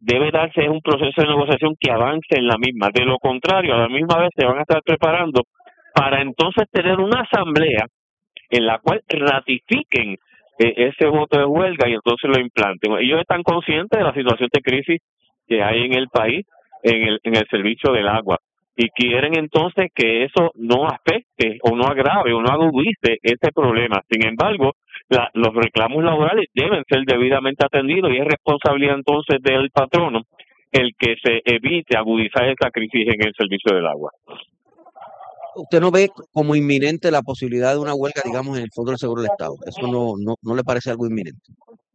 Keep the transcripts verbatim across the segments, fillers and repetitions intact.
debe darse un proceso de negociación que avance en la misma. De lo contrario, a la misma vez se van a estar preparando para entonces tener una asamblea en la cual ratifiquen eh, ese voto de huelga y entonces lo implanten. Ellos están conscientes de la situación de crisis que hay en el país, en el, en el servicio del agua, y quieren entonces que eso no afecte o no agrave o no agudice ese problema. Sin embargo, la, los reclamos laborales deben ser debidamente atendidos y es responsabilidad entonces del patrono el que se evite agudizar esa crisis en el servicio del agua. ¿Usted no ve como inminente la posibilidad de una huelga, digamos, en el Fondo del Seguro del Estado? ¿Eso no, no, no le parece algo inminente?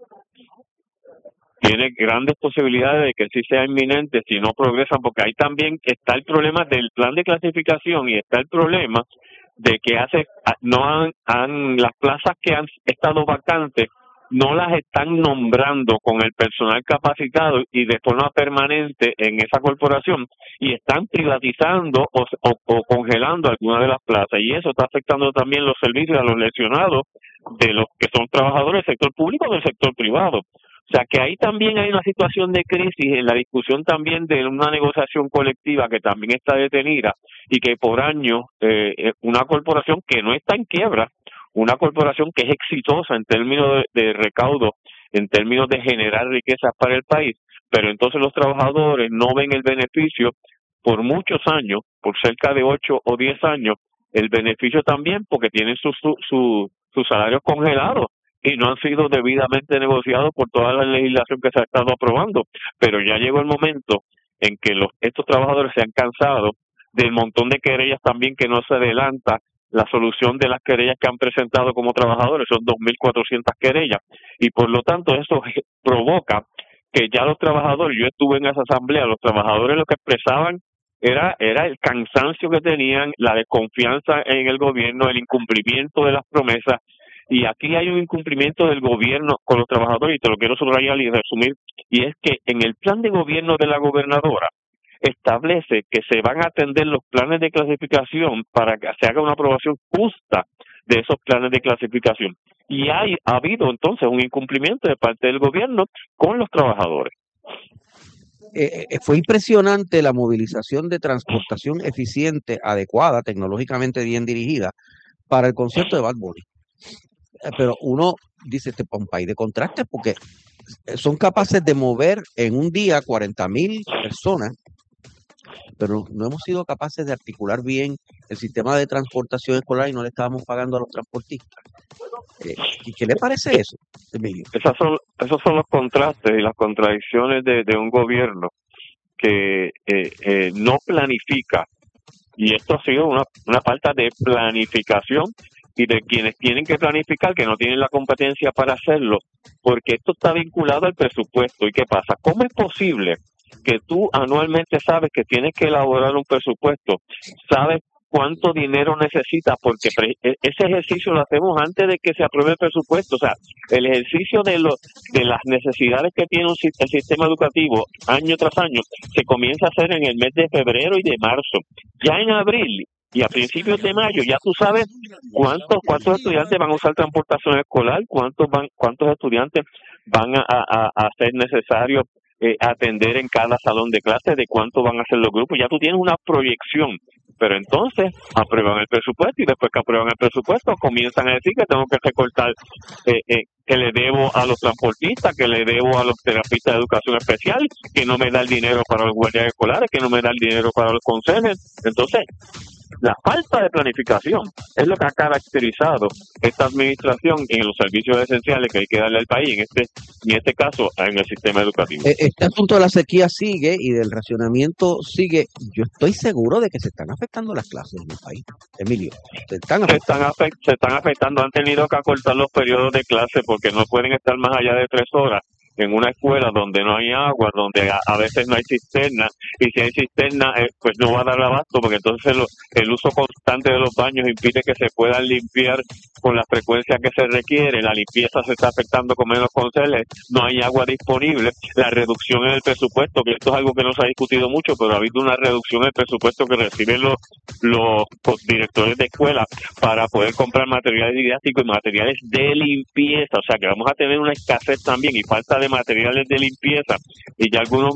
Tiene grandes posibilidades de que sí sea inminente si no progresan, porque ahí también está el problema del plan de clasificación y está el problema de que hace no han, han las plazas que han estado vacantes no las están nombrando con el personal capacitado y de forma permanente en esa corporación, y están privatizando o, o, o congelando algunas de las plazas, y eso está afectando también los servicios a los lesionados de los que son trabajadores del sector público o del sector privado. O sea que ahí también hay una situación de crisis en la discusión también de una negociación colectiva que también está detenida y que por años eh, una corporación que no está en quiebra, una corporación que es exitosa en términos de, de recaudo, en términos de generar riquezas para el país, pero entonces los trabajadores no ven el beneficio por muchos años, por cerca de ocho o diez años, el beneficio también porque tienen sus su, su, sus salarios congelados y no han sido debidamente negociados por toda la legislación que se ha estado aprobando. Pero ya llegó el momento en que los estos trabajadores se han cansado del montón de querellas también que no se adelanta la solución de las querellas que han presentado como trabajadores, son dos mil cuatrocientas querellas, y por lo tanto eso provoca que ya los trabajadores, yo estuve en esa asamblea, los trabajadores lo que expresaban era era el cansancio que tenían, la desconfianza en el gobierno, el incumplimiento de las promesas, y aquí hay un incumplimiento del gobierno con los trabajadores, y te lo quiero subrayar y resumir, y es que en el plan de gobierno de la gobernadora establece que se van a atender los planes de clasificación para que se haga una aprobación justa de esos planes de clasificación. Y hay, ha habido entonces un incumplimiento de parte del gobierno con los trabajadores. Eh, eh, fue impresionante la movilización de transportación eficiente, adecuada, tecnológicamente bien dirigida para el concierto de Bad Bunny. Eh, pero uno dice, este es un país de contrastes porque son capaces de mover en un día cuarenta mil personas, pero no hemos sido capaces de articular bien el sistema de transportación escolar y no le estábamos pagando a los transportistas. Eh, ¿y qué le parece eso, Emilio? Esas son, esos son los contrastes y las contradicciones de, de un gobierno que eh, eh, no planifica, y esto ha sido una, una falta de planificación y de quienes tienen que planificar, que no tienen la competencia para hacerlo, porque esto está vinculado al presupuesto. ¿Y qué pasa? ¿Cómo es posible que tú anualmente sabes que tienes que elaborar un presupuesto, sabes cuánto dinero necesitas, porque ese ejercicio lo hacemos antes de que se apruebe el presupuesto? O sea, el ejercicio de los de las necesidades que tiene un, el sistema educativo año tras año se comienza a hacer en el mes de febrero y de marzo. Ya en abril y a principios de mayo ya tú sabes cuántos cuántos estudiantes van a usar transportación escolar, cuántos van cuántos estudiantes van a, a, a ser necesarios eh, atender en cada salón de clase, de cuánto van a ser los grupos. Ya tú tienes una proyección, pero entonces aprueban el presupuesto y después que aprueban el presupuesto comienzan a decir que tengo que recortar, eh, eh, que le debo a los transportistas, que le debo a los terapistas de educación especial, que no me da el dinero para los guardias escolares, que no me da el dinero para los consejeros. Entonces, la falta de planificación es lo que ha caracterizado esta administración en los servicios esenciales que hay que darle al país, en este en este caso en el sistema educativo. Este asunto de la sequía sigue y del racionamiento sigue. Yo estoy seguro de que se están afectando las clases en el país, Emilio. Se están, se están, afect, se están afectando, han tenido que acortar los periodos de clase porque no pueden estar más allá de tres horas en una escuela donde no hay agua, donde a, a veces no hay cisterna, y si hay cisterna, eh, pues no va a dar abasto, porque entonces lo, el uso constante de los baños impide que se puedan limpiar con la frecuencia que se requiere, la limpieza se está afectando con menos conserjes, no hay agua disponible, la reducción en el presupuesto, que esto es algo que no se ha discutido mucho, pero ha habido una reducción en el presupuesto que reciben los, los directores de escuela para poder comprar materiales didácticos y materiales de limpieza, o sea que vamos a tener una escasez también y falta de materiales de limpieza, y ya algunos